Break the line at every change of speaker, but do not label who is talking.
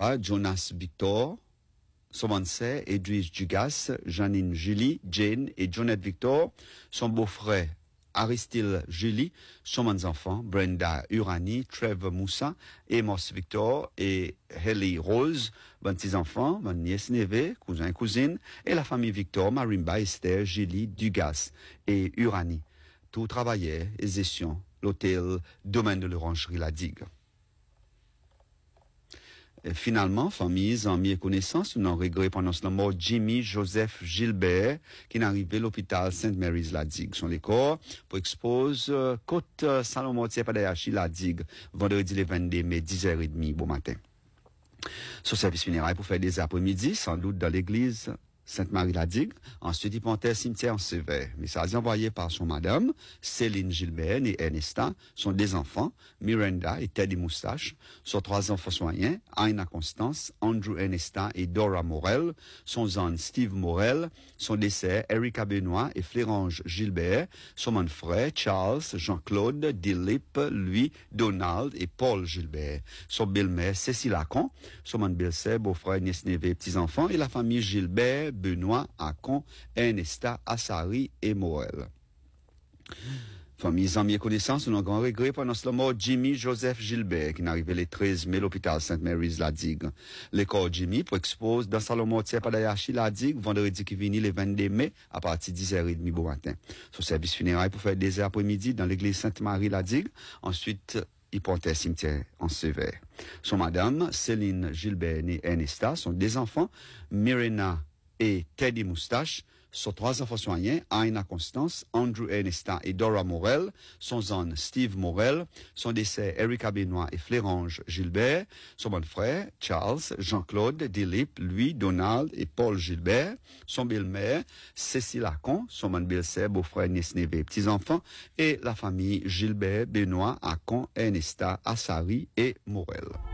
papa, Jonas Victor, son sœur, Edwige Dugas, Janine Julie, Jane et Jonette Victor, son beau-frère, Aristide Julie, son enfants, Brenda Urani, Trevor Moussa, Amos Victor et Haley Rose, 26 enfants, nièce neveu, cousin et cousine, et la famille Victor, Marimba, Esther, Julie, Dugas et Urani. Tout travaillait et gestion l'hôtel Domaine de l'Orangerie La Digue. Et finalement, famille, amis et connaissances, nous avons regretté pendant ce mort Jimmy Joseph Gilbert, qui est arrivé à l'hôpital St. Mary's La Digue. Son corps pour expose côte Salomon Tiepadayachi La Digue, vendredi le 22 mai, 10h30, bon matin. Son service funéraire pour faire des après-midi, sans doute dans l'église Sainte-Marie-la-Digue. Ensuite, il montait au cimetière en Sévère. Message envoyé par son madame, Céline Gilbert et Ernesta, sont des enfants, Miranda et Teddy Moustache, sont 3 enfants soignants, Aina Constance, Andrew Ernesta et Dora Morel, son zone Steve Morel, son décès Erika Benoît et Flérange Gilbert, son mon frère Charles, Jean-Claude, Dilip, Louis, Donald et Paul Gilbert, son belle-mère Cécile Lacon, son mon belle-sœur, beau-frère, nièce, neveu, petits-enfants et la famille Gilbert, Benoît, Acon, Ernesta, Assari et Morel. Famille, amis et connaissances, nous avons grand regret pendant ce mort Jimmy Joseph Gilbert, qui est arrivé le 13 mai à l'hôpital St. Mary's La Digue. Le corps Jimmy pour expose dans Salomon Tiepadayachi La Digue, vendredi qui vient le 22 mai, à partir de 10h30 bon matin. Son service funéraire pour faire des après-midi dans l'église Sainte-Marie La Digue. Ensuite, il portait cimetière en Sévère. Son madame, Céline Gilbert et Ernesta, sont des enfants, Mirena et Teddy Moustache, sont 3 enfants soignants, Aina Constance, Andrew Ernesta et Dora Morel, son zone Steve Morel, son décès Erika Benoît et Flérange Gilbert, son bon frère Charles, Jean-Claude, Dilip, Louis, Donald et Paul Gilbert, son belle-mère Cécile Lacon, son bon belle-sœur, beau-frère, nièce, neveu, petits-enfants, et la famille Gilbert, Benoît, Acon, Ernesta, Assari et Morel.